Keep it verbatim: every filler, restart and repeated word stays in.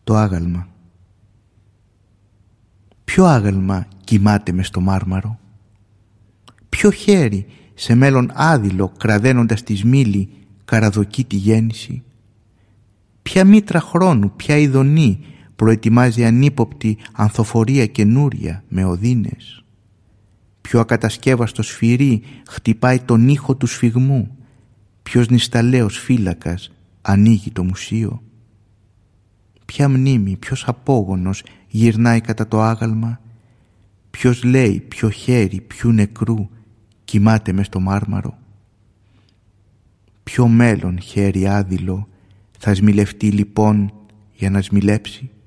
Το άγαλμα. Ποιο άγαλμα κοιμάται μες στο μάρμαρο? Ποιο χέρι σε μέλλον άδειλο κραδένοντας τη σμήλη καραδοκεί τη γέννηση? Ποια μήτρα χρόνου, ποια ειδονή προετοιμάζει ανύποπτη ανθοφορία καινούρια με οδύνες? Ποιο ακατασκεύαστο σφυρί χτυπάει τον ήχο του σφιγμού? Ποιος νησταλέος φύλακας ανοίγει το μουσείο? Ποια μνήμη, ποιος απόγονος γυρνάει κατά το άγαλμα? Ποιος λέει, ποιο χέρι, ποιου νεκρού κοιμάται μες στο μάρμαρο? Ποιο μέλλον χέρι άδειλο θα σμιλευτεί λοιπόν για να σμιλέψει?